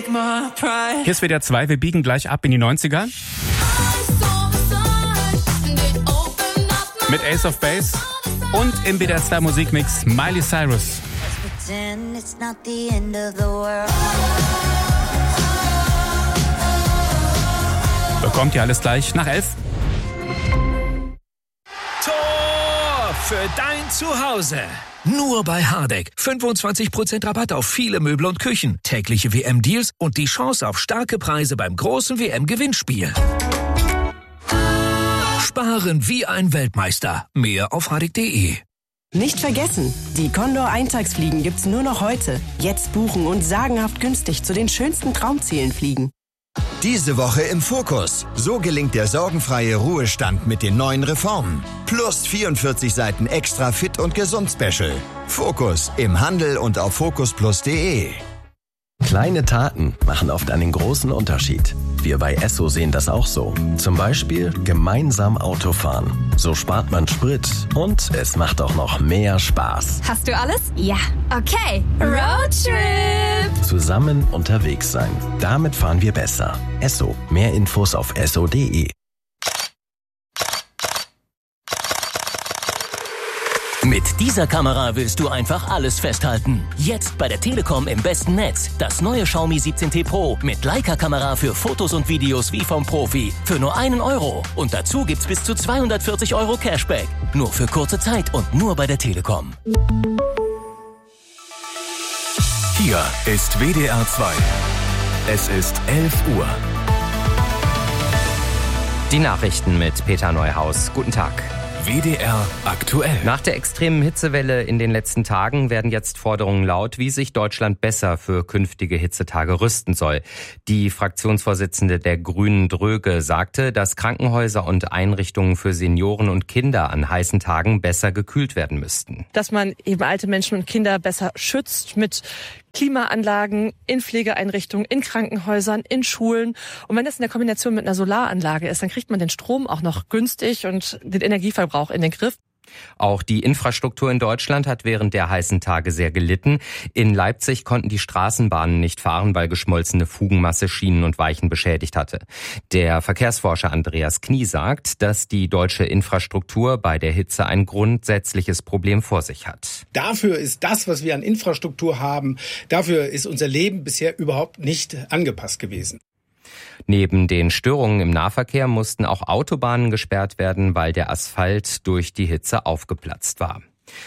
Hier ist WDR 2, wir biegen gleich ab in die 90er. Mit Ace of Base und im WDR 2 Musikmix Miley Cyrus. Bekommt ihr alles gleich nach 11. Tor für dein Zuhause. Nur bei Hardegg. 25% Rabatt auf viele Möbel und Küchen. Tägliche WM-Deals und die Chance auf starke Preise beim großen WM-Gewinnspiel. Sparen wie ein Weltmeister. Mehr auf hardegg.de. Nicht vergessen, die Condor Eintagsfliegen gibt's nur noch heute. Jetzt buchen und sagenhaft günstig zu den schönsten Traumzielen fliegen. Diese Woche im Fokus. So gelingt der sorgenfreie Ruhestand mit den neuen Reformen. Plus 44 Seiten extra Fit und Gesund Special. Fokus im Handel und auf focusplus.de. Kleine Taten machen oft einen großen Unterschied. Wir bei Esso sehen das auch so. Zum Beispiel gemeinsam Autofahren. So spart man Sprit und es macht auch noch mehr Spaß. Hast du alles? Ja. Okay. Roadtrip! Zusammen unterwegs sein. Damit fahren wir besser. Esso. Mehr Infos auf esso.de. Mit dieser Kamera willst du einfach alles festhalten. Jetzt bei der Telekom im besten Netz. Das neue Xiaomi 17T Pro mit Leica-Kamera für Fotos und Videos wie vom Profi. Für nur €1. Und dazu gibt's bis zu 240 € Cashback. Nur für kurze Zeit und nur bei der Telekom. Hier ist WDR 2. Es ist 11 Uhr. Die Nachrichten mit Peter Neuhaus. Guten Tag. WDR aktuell. Nach der extremen Hitzewelle in den letzten Tagen werden jetzt Forderungen laut, wie sich Deutschland besser für künftige Hitzetage rüsten soll. Die Fraktionsvorsitzende der Grünen Dröge sagte, dass Krankenhäuser und Einrichtungen für Senioren und Kinder an heißen Tagen besser gekühlt werden müssten. Dass man eben alte Menschen und Kinder besser schützt mit Klimaanlagen in Pflegeeinrichtungen, in Krankenhäusern, in Schulen. Und wenn das in der Kombination mit einer Solaranlage ist, dann kriegt man den Strom auch noch günstig und den Energieverbrauch in den Griff. Auch die Infrastruktur in Deutschland hat während der heißen Tage sehr gelitten. In Leipzig konnten die Straßenbahnen nicht fahren, weil geschmolzene Fugenmasse Schienen und Weichen beschädigt hatte. Der Verkehrsforscher Andreas Knie sagt, dass die deutsche Infrastruktur bei der Hitze ein grundsätzliches Problem vor sich hat. Dafür ist das, was wir an Infrastruktur haben, dafür ist unser Leben bisher überhaupt nicht angepasst gewesen. Neben den Störungen im Nahverkehr mussten auch Autobahnen gesperrt werden, weil der Asphalt durch die Hitze aufgeplatzt war.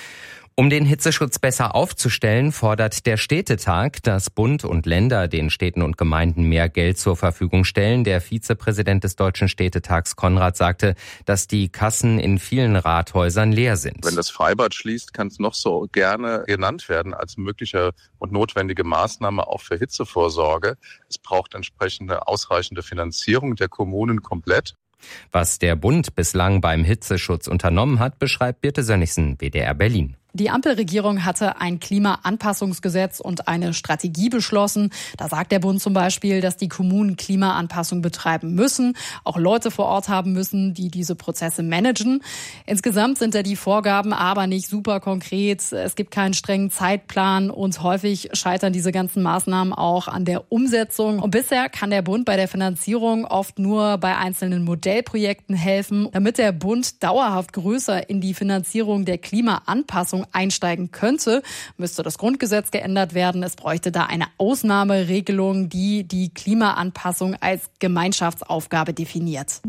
Um den Hitzeschutz besser aufzustellen, fordert der Städtetag, dass Bund und Länder den Städten und Gemeinden mehr Geld zur Verfügung stellen. Der Vizepräsident des Deutschen Städtetags Konrad sagte, dass die Kassen in vielen Rathäusern leer sind. Wenn das Freibad schließt, kann es noch so gerne genannt werden als mögliche und notwendige Maßnahme auch für Hitzevorsorge. Es braucht entsprechende ausreichende Finanzierung der Kommunen komplett. Was der Bund bislang beim Hitzeschutz unternommen hat, beschreibt Birte Sönnigsen, WDR Berlin. Die Ampelregierung hatte ein Klimaanpassungsgesetz und eine Strategie beschlossen. Da sagt der Bund zum Beispiel, dass die Kommunen Klimaanpassung betreiben müssen, auch Leute vor Ort haben müssen, die diese Prozesse managen. Insgesamt sind da die Vorgaben aber nicht super konkret. Es gibt keinen strengen Zeitplan und häufig scheitern diese ganzen Maßnahmen auch an der Umsetzung. Und bisher kann der Bund bei der Finanzierung oft nur bei einzelnen Modellprojekten helfen. Damit der Bund dauerhaft größer in die Finanzierung der Klimaanpassung einsteigen könnte, müsste das Grundgesetz geändert werden. Es bräuchte da eine Ausnahmeregelung, die die Klimaanpassung als Gemeinschaftsaufgabe definiert.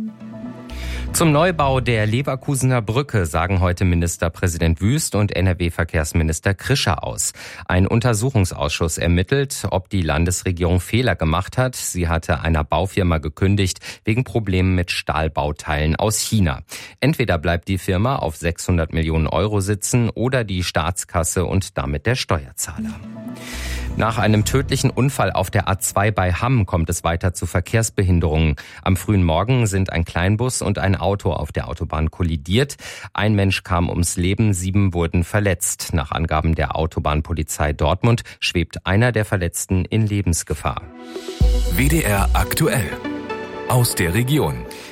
Zum Neubau der Leverkusener Brücke sagen heute Ministerpräsident Wüst und NRW-Verkehrsminister Krischer aus. Ein Untersuchungsausschuss ermittelt, ob die Landesregierung Fehler gemacht hat. Sie hatte einer Baufirma gekündigt wegen Problemen mit Stahlbauteilen aus China. Entweder bleibt die Firma auf 600 Millionen Euro sitzen oder die Staatskasse und damit der Steuerzahler. Nach einem tödlichen Unfall auf der A2 bei Hamm kommt es weiter zu Verkehrsbehinderungen. Am frühen Morgen sind ein Kleinbus und ein Auto auf der Autobahn kollidiert. Ein Mensch kam ums Leben, 7 wurden verletzt. Nach Angaben der Autobahnpolizei Dortmund schwebt einer der Verletzten in Lebensgefahr. WDR aktuell. Aus der Region.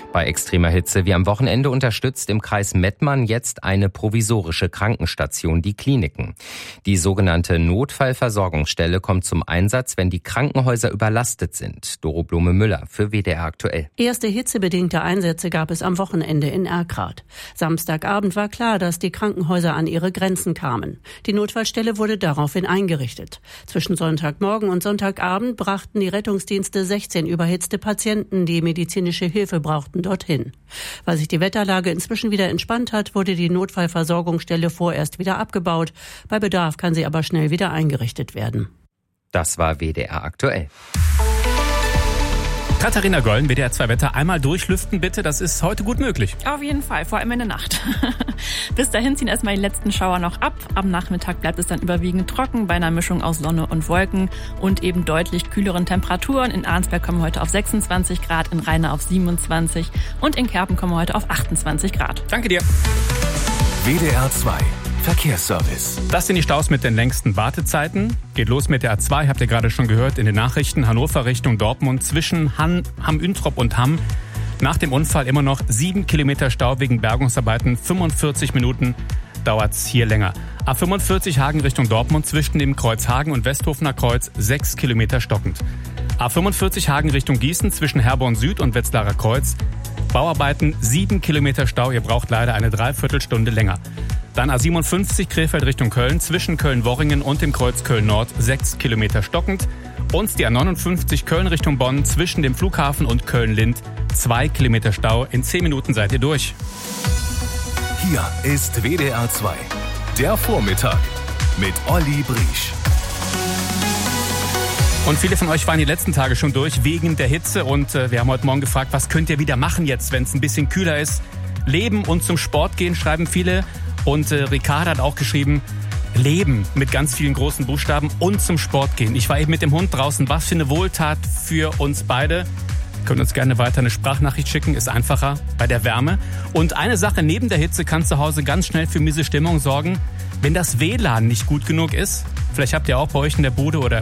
Bei extremer Hitze wie am Wochenende unterstützt im Kreis Mettmann jetzt eine provisorische Krankenstation die Kliniken. Die sogenannte Notfallversorgungsstelle kommt zum Einsatz, wenn die Krankenhäuser überlastet sind. Doro Blume-Müller für WDR aktuell. Erste hitzebedingte Einsätze gab es am Wochenende in Erkrath. Samstagabend war klar, dass die Krankenhäuser an ihre Grenzen kamen. Die Notfallstelle wurde daraufhin eingerichtet. Zwischen Sonntagmorgen und Sonntagabend brachten die Rettungsdienste 16 überhitzte Patienten, die medizinische Hilfe brauchten, dorthin. Weil sich die Wetterlage inzwischen wieder entspannt hat, wurde die Notfallversorgungsstelle vorerst wieder abgebaut. Bei Bedarf kann sie aber schnell wieder eingerichtet werden. Das war WDR aktuell. Katharina Gollen, WDR 2 Wetter. Einmal durchlüften bitte, das ist heute gut möglich. Auf jeden Fall, vor allem in der Nacht. Bis dahin ziehen erstmal die letzten Schauer noch ab. Am Nachmittag bleibt es dann überwiegend trocken bei einer Mischung aus Sonne und Wolken und eben deutlich kühleren Temperaturen. In Arnsberg kommen wir heute auf 26 Grad, in Rheine auf 27 und in Kerpen kommen wir heute auf 28 Grad. Danke dir. WDR 2 Verkehrsservice. Das sind die Staus mit den längsten Wartezeiten. Geht los mit der A2, habt ihr gerade schon gehört in den Nachrichten. Hannover Richtung Dortmund zwischen Hamm-Üntrop und Hamm. Nach dem Unfall immer noch 7 Kilometer Stau wegen Bergungsarbeiten. 45 Minuten dauert's hier länger. A45 Hagen Richtung Dortmund zwischen dem Kreuz Hagen und Westhofener Kreuz 6 Kilometer stockend. A45 Hagen Richtung Gießen zwischen Herborn Süd und Wetzlarer Kreuz. Bauarbeiten 7 Kilometer Stau. Ihr braucht leider eine Dreiviertelstunde länger. Dann A57 Krefeld Richtung Köln zwischen Köln-Worringen und dem Kreuz Köln-Nord 6 Kilometer stockend. Und die A59 Köln Richtung Bonn zwischen dem Flughafen und Köln-Lind 2 Kilometer Stau. In 10 Minuten seid ihr durch. Hier ist WDR 2, der Vormittag mit Olli Briesch. Und viele von euch waren die letzten Tage schon durch wegen der Hitze. Und wir haben heute Morgen gefragt, was könnt ihr wieder machen jetzt, wenn es ein bisschen kühler ist? Leben und zum Sport gehen, schreiben viele. Und Ricarda hat auch geschrieben, Leben mit ganz vielen großen Buchstaben und zum Sport gehen. Ich war eben mit dem Hund draußen. Was für eine Wohltat für uns beide. Ihr könnt uns gerne weiter eine Sprachnachricht schicken, ist einfacher bei der Wärme. Und eine Sache neben der Hitze kann zu Hause ganz schnell für miese Stimmung sorgen. Wenn das WLAN nicht gut genug ist, vielleicht habt ihr auch bei euch in der Bude oder